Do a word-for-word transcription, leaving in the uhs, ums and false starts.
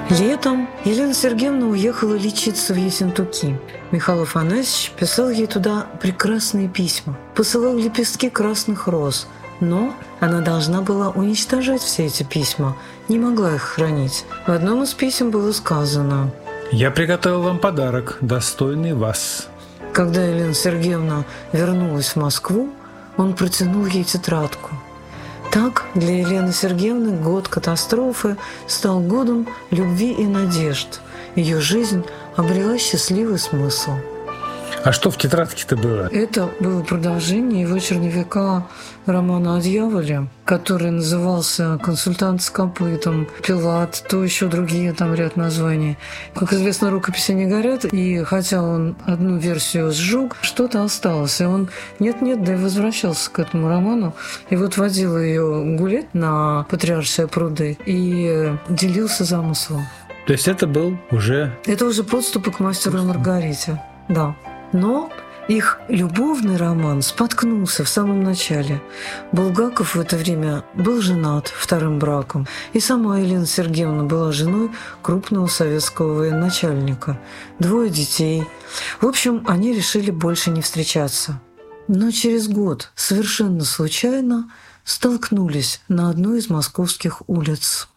Летом Елена Сергеевна уехала лечиться в Ессентуки. Михаил Афанасьевич писал ей туда прекрасные письма, посылал лепестки красных роз, но она должна была уничтожать все эти письма, не могла их хранить. В одном из писем было сказано: «Я приготовил вам подарок, достойный вас». Когда Елена Сергеевна вернулась в Москву, он протянул ей тетрадку. Так для Елены Сергеевны год катастрофы стал годом любви и надежд. Ее жизнь обрела счастливый смысл. А что в тетрадке-то было? Это было продолжение его черновика романа о дьяволе, который назывался «Консультант с копытом», «Пилат», то еще другие там ряд названий. Как известно, рукописи не горят, и хотя он одну версию сжег, что-то осталось. И он нет-нет, да и возвращался к этому роману. И вот водил ее гулять на Патриаршие пруды и делился замыслом. То есть это был уже... Это уже подступы к «Мастеру и Маргарите», да. Но их любовный роман споткнулся в самом начале. Булгаков в это время был женат вторым браком, и сама Елена Сергеевна была женой крупного советского военачальника. Двое детей. В общем, они решили больше не встречаться. Но через год совершенно случайно столкнулись на одной из московских улиц.